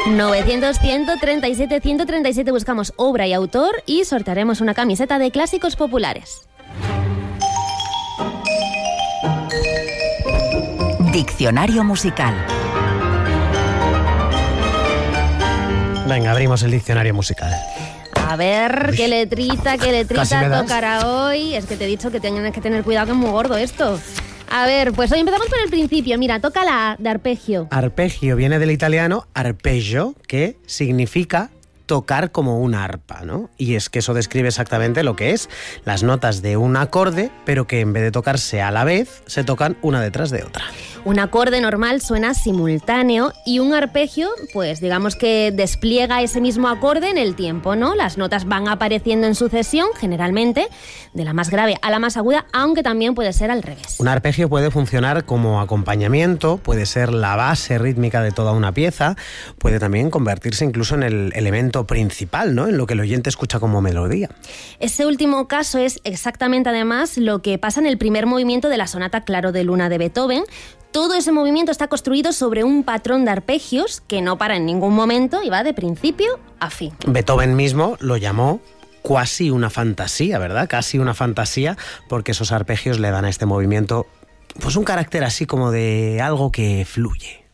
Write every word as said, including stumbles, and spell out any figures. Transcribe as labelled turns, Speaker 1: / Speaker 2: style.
Speaker 1: novecientos, ciento treinta y siete, ciento treinta y siete buscamos obra y autor y sortearemos una camiseta de clásicos populares.
Speaker 2: Diccionario musical.
Speaker 3: Venga, abrimos el diccionario musical.
Speaker 1: A ver,
Speaker 3: Uy,
Speaker 1: qué letrita, qué
Speaker 3: casi me
Speaker 1: letrita
Speaker 3: das.
Speaker 1: tocará hoy. Es que te he dicho que tienes que tener cuidado, que es muy gordo esto. A ver, pues hoy empezamos por el principio. Mira, toca la A de arpegio.
Speaker 3: Arpegio viene del italiano arpeggio, que significa tocar como una arpa, ¿no? Y es que eso describe exactamente lo que es las notas de un acorde, pero que en vez de tocarse a la vez, se tocan una detrás de otra.
Speaker 1: Un acorde normal suena simultáneo y un arpegio, pues digamos que despliega ese mismo acorde en el tiempo, ¿no? Las notas van apareciendo en sucesión, generalmente, de la más grave a la más aguda, aunque también puede ser al revés.
Speaker 3: Un arpegio puede funcionar como acompañamiento, puede ser la base rítmica de toda una pieza, puede también convertirse incluso en el elemento principal, ¿no? En lo que el oyente escucha como melodía.
Speaker 1: Ese último caso es exactamente además lo que pasa en el primer movimiento de la sonata Claro de Luna de Beethoven. Todo ese movimiento está construido sobre un patrón de arpegios que no para en ningún momento y va de principio a fin.
Speaker 3: Beethoven mismo lo llamó cuasi una fantasía, ¿verdad? Casi una fantasía, porque esos arpegios le dan a este movimiento pues un carácter así como de algo que fluye.